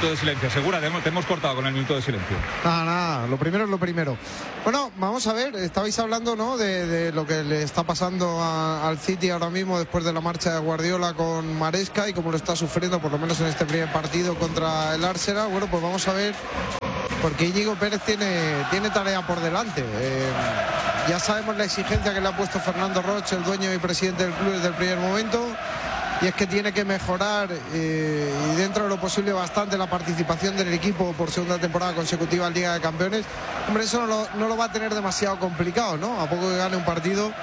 minuto de silencio. Segura, te hemos cortado con el minuto de silencio. Nada, lo primero es lo primero. Bueno, vamos a ver, estabais hablando, ¿no?, de lo que le está pasando al City ahora mismo después de la marcha de Guardiola con Maresca y cómo lo está sufriendo, por lo menos en este primer partido contra el Arsenal. Bueno, pues vamos a ver, porque Íñigo Pérez tiene tarea por delante. Ya sabemos la exigencia que le ha puesto Fernando Roch, el dueño y presidente del club, desde el primer momento. Y es que tiene que mejorar y dentro de lo posible bastante la participación del equipo por segunda temporada consecutiva en Liga de Campeones. Hombre, eso no lo va a tener demasiado complicado, ¿no? A poco que gane un partido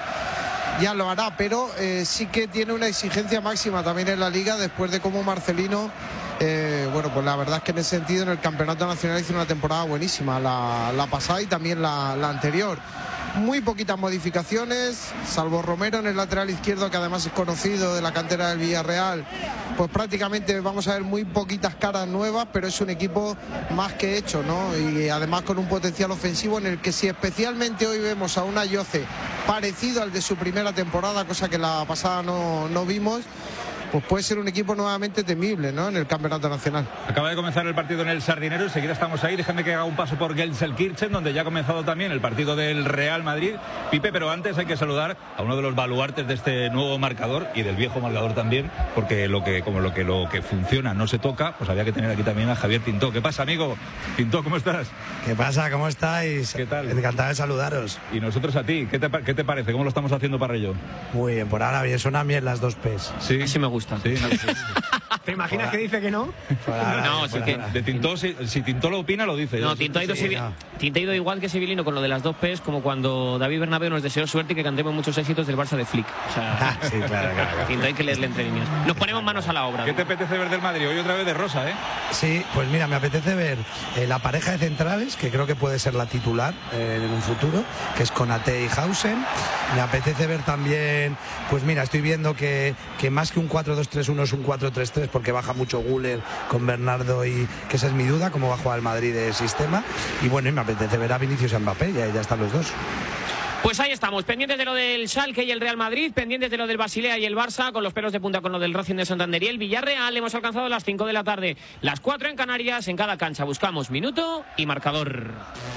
ya lo hará, pero sí que tiene una exigencia máxima también en la Liga después de cómo Marcelino, bueno, pues la verdad es que en ese sentido en el Campeonato Nacional hizo una temporada buenísima, la pasada y también la anterior. Muy poquitas modificaciones, salvo Romero en el lateral izquierdo, que además es conocido de la cantera del Villarreal. Pues prácticamente vamos a ver muy poquitas caras nuevas, pero es un equipo más que hecho, ¿no? Y además con un potencial ofensivo en el que si especialmente hoy vemos a un Ayoce parecido al de su primera temporada, cosa que la pasada no vimos, pues puede ser un equipo nuevamente temible, ¿no?, en el Campeonato Nacional. Acaba de comenzar el partido en el Sardinero, enseguida estamos ahí. Déjame que haga un paso por Gelsenkirchen, donde ya ha comenzado también el partido del Real Madrid. Pipe, pero antes hay que saludar a uno de los baluartes de este nuevo marcador y del viejo marcador también, porque lo que funciona no se toca, pues había que tener aquí también a Javier Tintó. ¿Qué pasa, amigo? Tintó, ¿cómo estás? ¿Qué pasa? ¿Cómo estáis? ¿Qué tal? Encantado de saludaros. Y nosotros a ti. ¿Qué te parece? ¿Cómo lo estamos haciendo para ello? Muy bien, por ahora bien, suenan bien las dos P's. Sí, así me gusta. Sí, no, sí. ¿Te imaginas que dice que no? No, sí que de Tintó, si Tintó lo opina, lo dice. No, Tintó ha ido igual que Sevilino con lo de las dos P's, como cuando David Bernabéu nos deseó suerte y que cantemos muchos éxitos del Barça de Flick. O sea, sí, claro. Tintó hay que leerle entre líneas. Nos ponemos manos a la obra. ¿Qué te apetece ver del Madrid? Hoy otra vez de rosa, ¿eh? Sí, pues mira, me apetece ver la pareja de centrales, que creo que puede ser la titular en un futuro, que es Konaté y Hausen. Me apetece ver también, pues mira, estoy viendo que más que un 4-2-3-1 es un 4-3-3, porque baja mucho Güler con Bernardo, y que esa es mi duda, cómo va a jugar el Madrid de sistema. Y bueno, y me apetece ver a Vinicius y a Mbappé, ya están los dos. Pues ahí estamos, pendientes de lo del Schalke y el Real Madrid, pendientes de lo del Basilea y el Barça, con los pelos de punta con lo del Racing de Santander y el Villarreal. Hemos alcanzado las 5 de la tarde, las 4 en Canarias. En cada cancha buscamos minuto y marcador.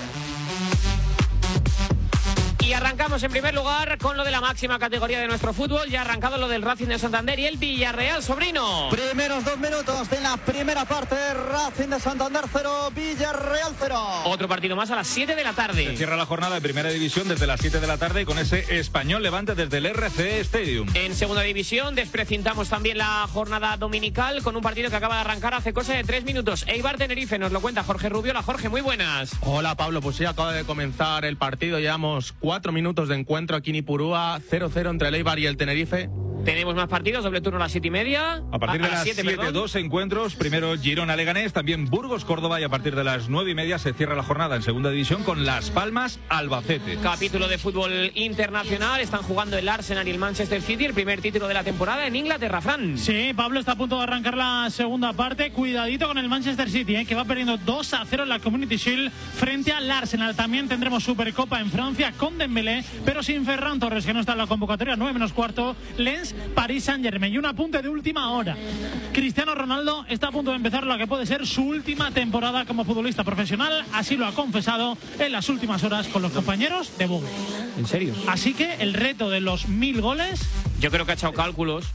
Y arrancamos en primer lugar con lo de la máxima categoría de nuestro fútbol. Ya ha arrancado lo del Racing de Santander y el Villarreal, sobrino. Primeros 2 minutos de la primera parte. Racing de Santander 0, Villarreal 0. Otro partido más a las 7 de la tarde. Se cierra la jornada de primera división desde las 7 de la tarde con ese Español Levante desde el RC Stadium. En segunda división desprecintamos también la jornada dominical con un partido que acaba de arrancar hace cosa de 3 minutos. Eibar Tenerife, nos lo cuenta Jorge Rubio. Jorge, muy buenas. Hola Pablo, pues sí, acaba de comenzar el partido. Llevamos 4 minutos de encuentro aquí en Ipurúa, 0-0 entre el Eibar y el Tenerife. Tenemos más partidos, doble turno a las 7:30. A partir de las 7, 2 encuentros. Primero Girona-Leganés, también Burgos-Córdoba, y a partir de las 9:30 se cierra la jornada en segunda división con Las Palmas-Albacete. Capítulo de fútbol internacional. Están jugando el Arsenal y el Manchester City, el primer título de la temporada en Inglaterra, Fran. Sí, Pablo, está a punto de arrancar la segunda parte. Cuidadito con el Manchester City, que va perdiendo 2-0 en la Community Shield frente al Arsenal. También tendremos Supercopa en Francia con Dembélé, pero sin Ferran Torres, que no está en la convocatoria. 9:15, Lens, París Saint-Germain. Y un apunte de última hora: Cristiano Ronaldo está a punto de empezar lo que puede ser su última temporada como futbolista profesional. Así lo ha confesado en las últimas horas con los compañeros de Google. ¿En serio? Así que el reto de los 1000 goles... Yo creo que ha echado cálculos.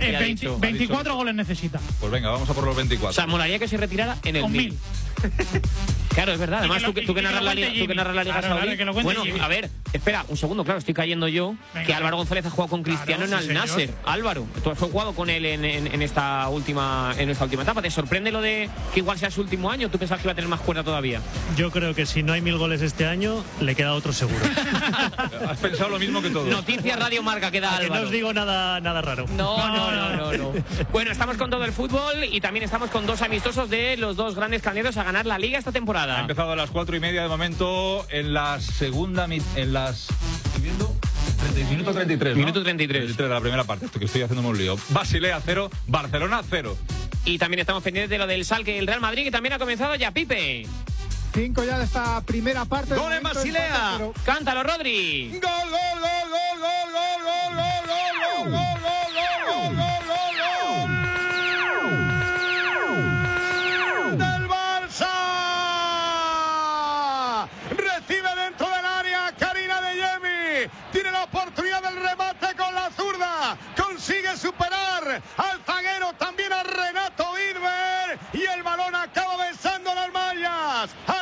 24 goles necesita. Pues venga, vamos a por los 24. O sea, molaría que se retirara en el con 1000. Claro, es verdad. Además, tú que narras la Liga Saudí. Bueno, a ver, espera un segundo, claro, estoy cayendo yo. Venga, que Álvaro González ha jugado con Cristiano en Al Nasser. Álvaro, tú has jugado con él en esta última etapa. ¿Te sorprende lo de que igual sea su último año? ¿Tú pensabas que iba a tener más cuerda todavía? Yo creo que si no hay 1000 goles este año, le queda otro seguro. Has pensado lo mismo que todos. Noticia Radio Marca que da Álvaro. Que no os digo nada raro. No. Bueno, estamos con todo el fútbol y también estamos con dos amistosos de los dos grandes candidatos a ganar la Liga esta temporada. Ha empezado a las 4:30 de momento en la segunda minuto 33, ¿no? Minuto 33 de la primera parte. Esto que estoy haciéndome un lío. Basilea 0, Barcelona 0. Y también estamos pendientes de lo del Schalke y el Real Madrid, que también ha comenzado ya, Pipe. 5 ya de esta primera parte. ¡Gol en Basilea! ¡Cántalo, Rodri! ¡Gol, gol, gol, gol, gol, gol, gol, gol, gol, gol, gol, gol, gol, gol, gol! ¡Del consigue superar al zaguero, también a Renato Idber, y el balón acaba besando las mallas.